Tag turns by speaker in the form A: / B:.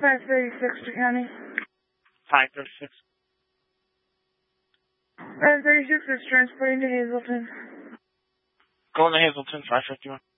A: 536 County.
B: 536.
A: 536 is transporting to Hazleton.
B: Going to Hazleton, 551.